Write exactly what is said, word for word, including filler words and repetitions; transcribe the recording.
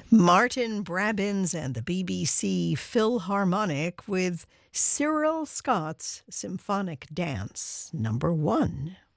Martin Brabbins and the B B C Philharmonic with Cyril Scott's Symphonic Dance, number one.